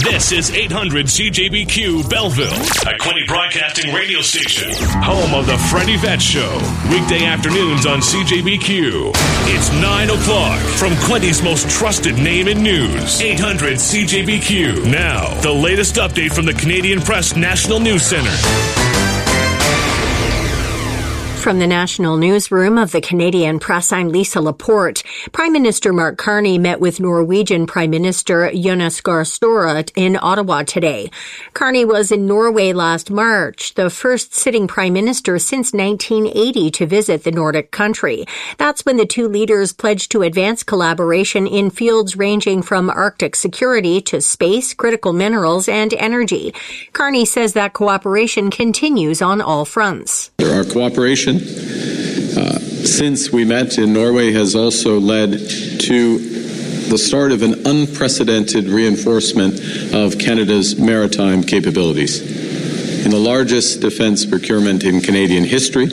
This is 800 CJBQ Belleville, a Quinte Broadcasting radio station, home of the Freddie Vett Show, weekday afternoons on CJBQ. It's 9 o'clock from Quinte's most trusted name in news, 800 CJBQ. Now, the latest update from the Canadian Press National News Center. From the National Newsroom of the Canadian Press, I'm Lisa Laporte. Prime Minister Mark Carney met with Norwegian Prime Minister Jonas Gahr Støre in Ottawa today. Carney was in Norway last March, the first sitting prime minister since 1980 to visit the Nordic country. That's when the two leaders pledged to advance collaboration in fields ranging from Arctic security to space, critical minerals, and energy. Carney says that cooperation continues on all fronts. Our cooperation since we met in Norway has also led to the start of an unprecedented reinforcement of Canada's maritime capabilities. In the largest defence procurement in Canadian history,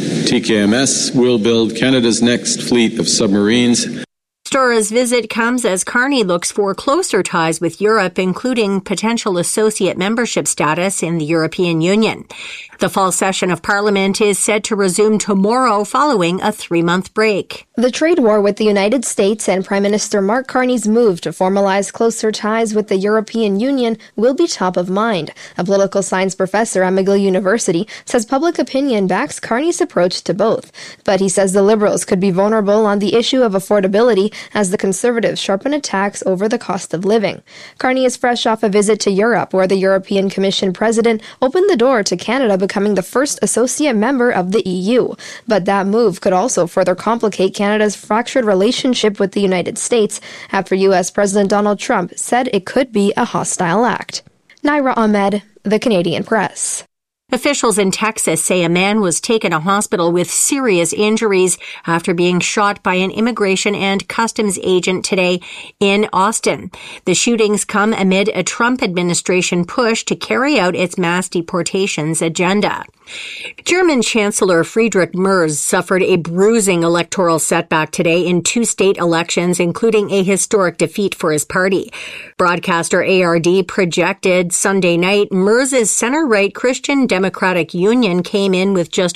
TKMS will build Canada's next fleet of submarines. Store's visit comes as Carney looks for closer ties with Europe, including potential associate membership status in the European Union. The fall session of Parliament is set to resume tomorrow following a 3-month break. The trade war with the United States and Prime Minister Mark Carney's move to formalize closer ties with the European Union will be top of mind. A political science professor at McGill University says public opinion backs Carney's approach to both. But he says the Liberals could be vulnerable on the issue of affordability as the Conservatives sharpen attacks over the cost of living. Carney is fresh off a visit to Europe, where the European Commission president opened the door to Canada becoming the first associate member of the EU. But that move could also further complicate Canada's fractured relationship with the United States after U.S. President Donald Trump said it could be a hostile act. Naira Ahmed, The Canadian Press. Officials in Texas say a man was taken to hospital with serious injuries after being shot by an immigration and customs agent today in Austin. The shootings come amid a Trump administration push to carry out its mass deportations agenda. German Chancellor Friedrich Merz suffered a bruising electoral setback today in 2 state elections, including a historic defeat for his party. Broadcaster ARD projected Sunday night Merz's center-right Christian Democratic Union came in with just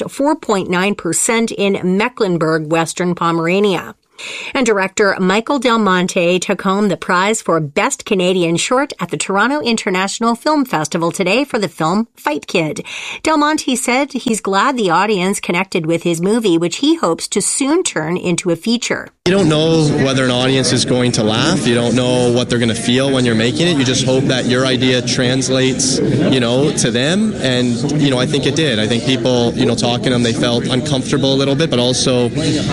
4.9% in Mecklenburg, Western Pomerania. And director Michael Del Monte took home the prize for Best Canadian Short at the Toronto International Film Festival today for the film Fight Kid. Del Monte said he's glad the audience connected with his movie, which he hopes to soon turn into a feature. You don't know whether an audience is going to laugh. You don't know what they're going to feel when you're making it. You just hope that your idea translates, to them. And, I think it did. I think people, talking to them, they felt uncomfortable a little bit, but also,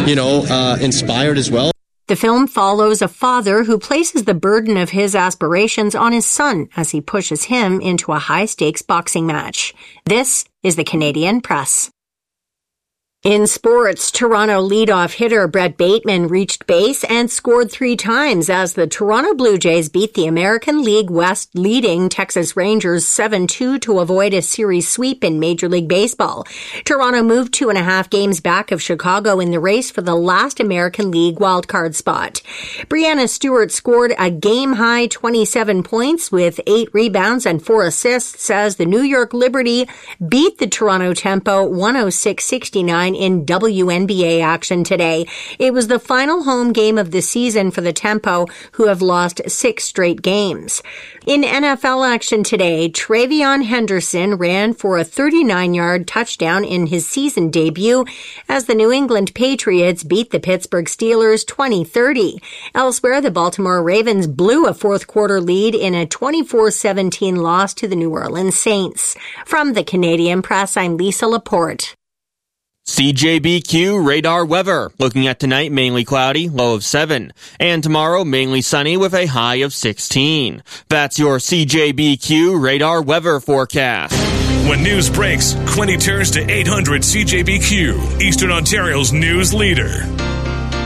inspired as well. The film follows a father who places the burden of his aspirations on his son as he pushes him into a high-stakes boxing match. This is the Canadian Press. In sports, Toronto leadoff hitter Brett Bateman reached base and scored 3 times as the Toronto Blue Jays beat the American League West leading Texas Rangers 7-2 to avoid a series sweep in Major League Baseball. Toronto moved 2.5 games back of Chicago in the race for the last American League wildcard spot. Brianna Stewart scored a game-high 27 points with 8 rebounds and 4 assists as the New York Liberty beat the Toronto Tempo 106-69 in WNBA action today. It was the final home game of the season for the Tempo, who have lost 6 straight games. In NFL action today, Travion Henderson ran for a 39-yard touchdown in his season debut as the New England Patriots beat the Pittsburgh Steelers 20-30. Elsewhere, the Baltimore Ravens blew a fourth-quarter lead in a 24-17 loss to the New Orleans Saints. From the Canadian Press, I'm Lisa Laporte. CJBQ radar weather. Looking at tonight, mainly cloudy, low of 7. And tomorrow, mainly sunny with a high of 16. That's your CJBQ radar weather forecast. When news breaks, Quinte turns to 800 CJBQ, Eastern Ontario's news leader.